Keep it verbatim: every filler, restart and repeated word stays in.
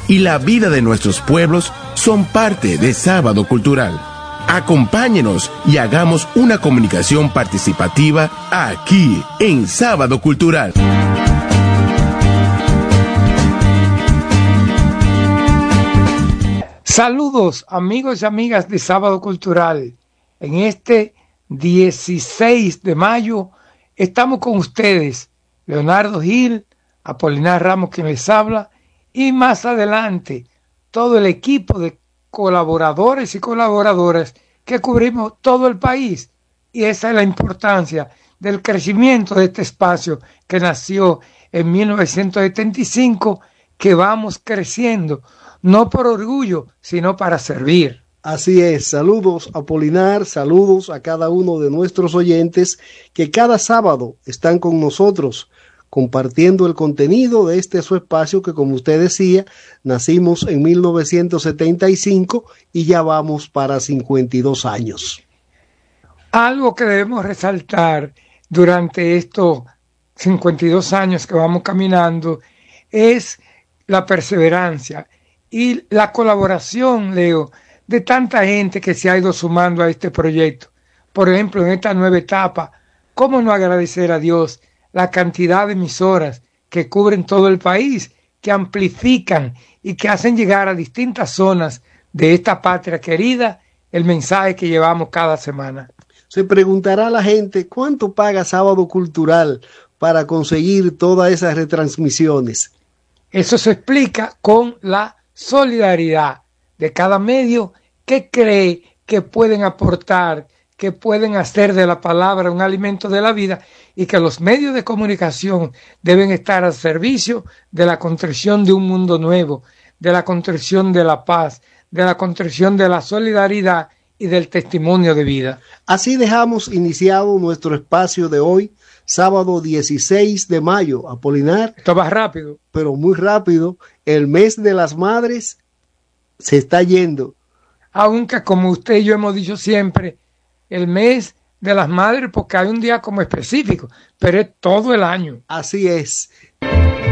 y la vida de nuestros pueblos son parte de Sábado Cultural. Acompáñenos y hagamos una comunicación participativa aquí en Sábado Cultural. Saludos amigos y amigas de Sábado Cultural. En este dieciséis de mayo estamos con ustedes, Leonardo Gil, Apolinar Ramos quien les habla, y más adelante todo el equipo de colaboradores y colaboradoras que cubrimos todo el país. Y esa es la importancia del crecimiento de este espacio que nació en mil novecientos setenta y cinco, que vamos creciendo, no por orgullo, sino para servir. Así es, saludos Apolinar, saludos a cada uno de nuestros oyentes que cada sábado están con nosotros compartiendo el contenido de este su espacio que, como usted decía, nacimos en mil novecientos setenta y cinco y ya vamos para cincuenta y dos años. Algo que debemos resaltar durante estos cincuenta y dos años que vamos caminando es la perseverancia y la colaboración, Leo, de tanta gente que se ha ido sumando a este proyecto. Por ejemplo, en esta nueva etapa, ¿cómo no agradecer a Dios la cantidad de emisoras que cubren todo el país, que amplifican y que hacen llegar a distintas zonas de esta patria querida el mensaje que llevamos cada semana? Se preguntará la gente, ¿cuánto paga Sábado Cultural para conseguir todas esas retransmisiones? Eso se explica con la solidaridad de cada medio que cree que pueden aportar, que pueden hacer de la palabra un alimento de la vida, y que los medios de comunicación deben estar al servicio de la construcción de un mundo nuevo, de la construcción de la paz, de la construcción de la solidaridad y del testimonio de vida. Así dejamos iniciado nuestro espacio de hoy, sábado dieciséis de mayo, Apolinar. Esto va rápido. Pero muy rápido. El mes de las madres se está yendo. Aunque, como usted y yo hemos dicho siempre, el mes de las madres, porque hay un día como específico, pero es todo el año. Así es.